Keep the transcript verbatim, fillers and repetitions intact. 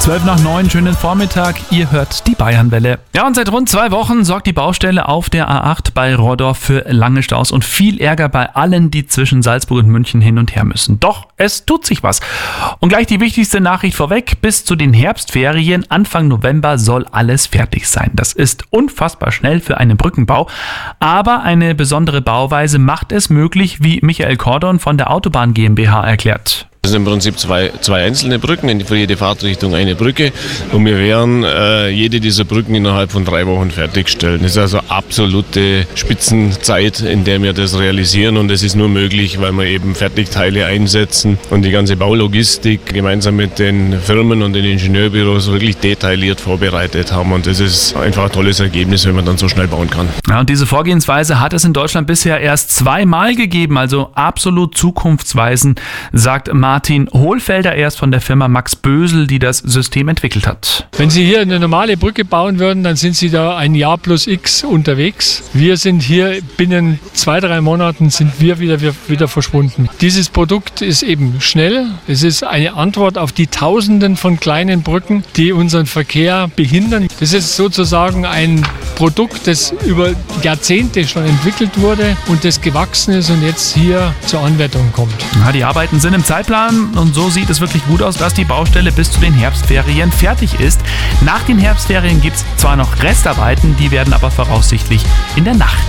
zwölf nach neun, schönen Vormittag, ihr hört die Bayernwelle. Ja, und seit rund zwei Wochen sorgt die Baustelle auf der A acht bei Rohrdorf für lange Staus und viel Ärger bei allen, die zwischen Salzburg und München hin und her müssen. Doch es tut sich was. Und gleich die wichtigste Nachricht vorweg, bis zu den Herbstferien Anfang November soll alles fertig sein. Das ist unfassbar schnell für einen Brückenbau, aber eine besondere Bauweise macht es möglich, wie Michael Kordon von der Autobahn GmbH erklärt. Das sind im Prinzip zwei, zwei einzelne Brücken, für jede Fahrtrichtung eine Brücke, und wir werden äh, jede dieser Brücken innerhalb von drei Wochen fertigstellen. Das ist also absolute Spitzenzeit, in der wir das realisieren, und es ist nur möglich, weil wir eben Fertigteile einsetzen und die ganze Baulogistik gemeinsam mit den Firmen und den Ingenieurbüros wirklich detailliert vorbereitet haben, und das ist einfach ein tolles Ergebnis, wenn man dann so schnell bauen kann. Ja, und diese Vorgehensweise hat es in Deutschland bisher erst zweimal gegeben, also absolut zukunftsweisend, sagt Martin Martin Hohlfelder, erst von der Firma Max Bösel, die das System entwickelt hat. Wenn Sie hier eine normale Brücke bauen würden, dann sind Sie da ein Jahr plus X unterwegs. Wir sind hier binnen zwei, drei Monaten sind wir wieder, wieder verschwunden. Dieses Produkt ist eben schnell. Es ist eine Antwort auf die Tausenden von kleinen Brücken, die unseren Verkehr behindern. Das ist sozusagen ein Produkt, das über Jahrzehnte schon entwickelt wurde und das gewachsen ist und jetzt hier zur Anwendung kommt. Ja, die Arbeiten sind im Zeitplan. Und so sieht es wirklich gut aus, dass die Baustelle bis zu den Herbstferien fertig ist. Nach den Herbstferien gibt es zwar noch Restarbeiten, die werden aber voraussichtlich in der Nacht